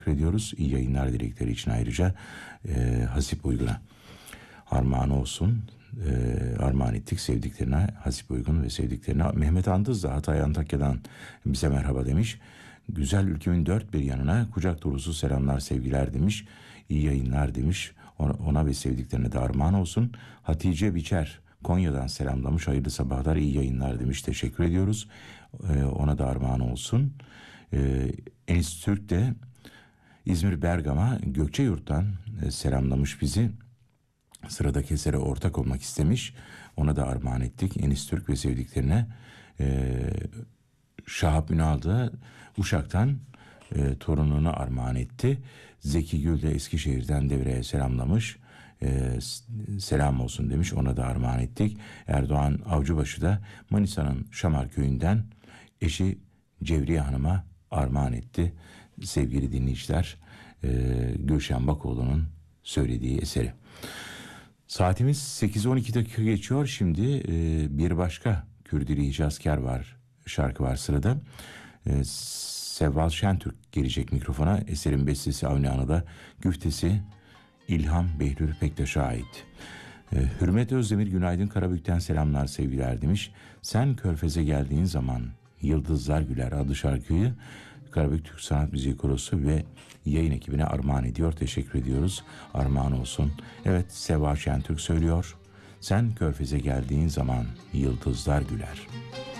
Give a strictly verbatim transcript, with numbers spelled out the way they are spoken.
ediyoruz. İyi yayınlar dilekleri için ayrıca e, Hasip Uygun'a armağan olsun. E, armağan ettik sevdiklerine, Hasip Uygun ve sevdiklerine. Mehmet Andız da Hatay Antakya'dan bize merhaba demiş. Güzel ülkemin dört bir yanına kucak dolusu selamlar, sevgiler demiş. İyi yayınlar demiş. Ona, ona ve sevdiklerine de armağan olsun. Hatice Biçer Konya'dan selamlamış. Hayırlı sabahlar, iyi yayınlar demiş. Teşekkür ediyoruz. E, ona da armağan olsun. E, Enis Türk de İzmir Bergama Gökçeyurt'tan e, selamlamış bizi. Sıradaki esere ortak olmak istemiş. Ona da armağan ettik. Enis Türk ve sevdiklerine. E, Şahap Ünal da Uşak'tan e, torununu armağan etti. Zeki Gül de Eskişehir'den Devre'ye selamlamış. E, selam olsun demiş. Ona da armağan ettik. Erdoğan Avcıbaşı da Manisa'nın Şamar Köyü'nden eşi Cevriye Hanım'a armağan etti. Sevgili dinleyiciler, e, Gülşen Bakoğlu'nun söylediği eseri. Saatimiz sekiz on iki dakika geçiyor. Şimdi e, bir başka Kürdili Hicazkar var, şarkı var sırada. E, Sevval Şentürk gelecek mikrofona. Eserin bestesi Avni Ana'da, güftesi İlham Behlül Pektaş'a ait. E, Hürmet Özdemir günaydın Karabük'ten selamlar sevgiler demiş. Sen Körfez'e geldiğin zaman Yıldızlar Güler adlı şarkıyı Karabük Türk Sanat Müziği Korosu ve yayın ekibine armağan ediyor. Teşekkür ediyoruz. Armağan olsun. Evet, Seva Şentürk söylüyor. Sen Körfez'e geldiğin zaman Yıldızlar Güler.